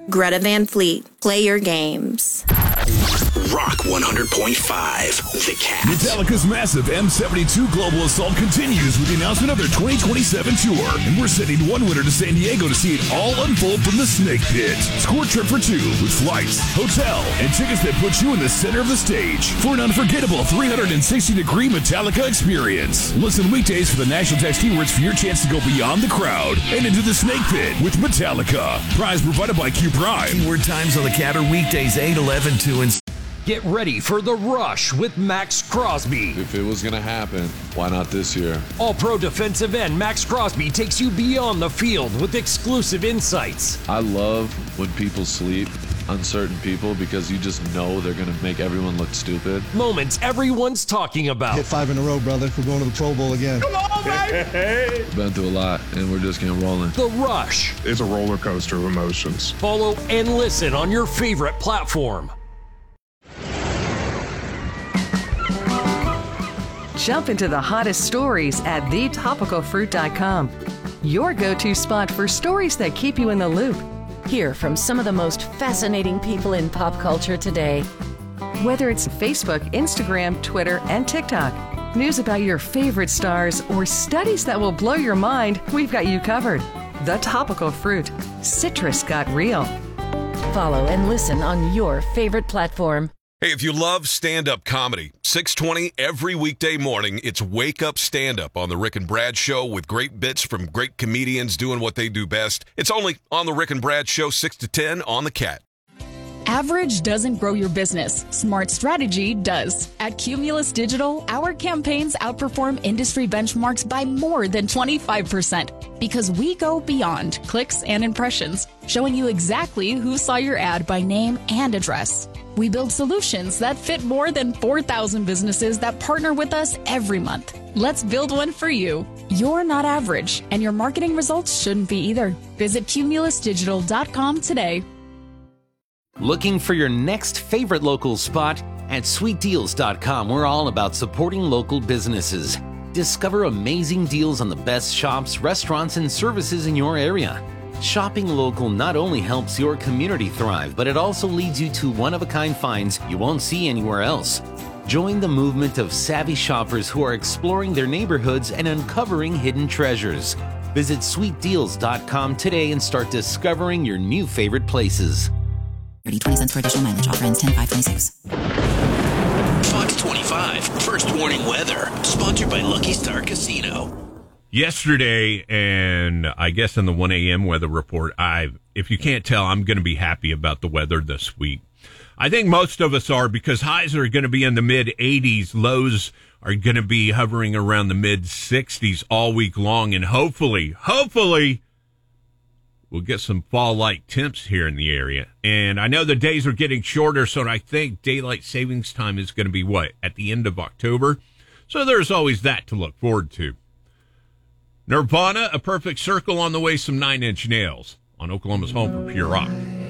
Greta Van Fleet. Play your games. Rock 100.5, The Cat. Metallica's massive M72 Global Assault continues with the announcement of their 2027 tour. And we're sending one winner to San Diego to see it all unfold from the Snake Pit. Score a trip for two with flights, hotel, and tickets that put you in the center of the stage for an unforgettable 360-degree Metallica experience. Listen weekdays for the national text keywords for your chance to go beyond the crowd and into the Snake Pit with Metallica. Prize provided by Q Prime. Keyword times on the Cat are weekdays 8, 11, 2, and... Get ready for The Rush with Max Crosby. If it was going to happen, why not this year? All-pro defensive end Max Crosby takes you beyond the field with exclusive insights. I love when people sleep on certain people because you just know they're going to make everyone look stupid. Moments everyone's talking about. Hit 5 in a row, brother. We're going to the Pro Bowl again. Come on, baby! Been through a lot, and we're just getting rolling. The Rush. It's a roller coaster of emotions. Follow and listen on your favorite platform. Jump into the hottest stories at thetopicalfruit.com. Your go-to spot for stories that keep you in the loop. Hear from some of the most fascinating people in pop culture today. Whether it's Facebook, Instagram, Twitter, and TikTok, news about your favorite stars, or studies that will blow your mind, we've got you covered. The Topical Fruit. Citrus got real. Follow and listen on your favorite platform. Hey, if you love stand-up comedy, 6:20 every weekday morning, it's Wake Up Stand-Up on The Rick and Brad Show with great bits from great comedians doing what they do best. It's only on The Rick and Brad Show, 6 to 10 on The Cat. Average doesn't grow your business. Smart strategy does. At Cumulus Digital, our campaigns outperform industry benchmarks by more than 25% because we go beyond clicks and impressions, showing you exactly who saw your ad by name and address. We build solutions that fit more than 4,000 businesses that partner with us every month. Let's build one for you. You're not average, and your marketing results shouldn't be either. Visit cumulusdigital.com today. Looking for your next favorite local spot? At sweetdeals.com, we're all about supporting local businesses. Discover amazing deals on the best shops, restaurants, and services in your area. Shopping local not only helps your community thrive, but it also leads you to one-of-a-kind finds you won't see anywhere else. Join the movement of savvy shoppers who are exploring their neighborhoods and uncovering hidden treasures. Visit sweetdeals.com today and start discovering your new favorite places. 20 cents for additional mileage. Offer ends 10/5/26. Fox 25, First Warning Weather, sponsored by Lucky Star Casino. Yesterday, and I guess in the 1 a.m. weather report, if you can't tell, I'm going to be happy about the weather this week. I think most of us are, because highs are going to be in the mid-80s, lows are going to be hovering around the mid-60s all week long, and hopefully, we'll get some fall-like temps here in the area. And I know the days are getting shorter, so I think daylight savings time is going to be, at the end of October? So there's always that to look forward to. Nirvana, A Perfect Circle on the way, some 9 Inch Nails on Oklahoma's home for pure rock.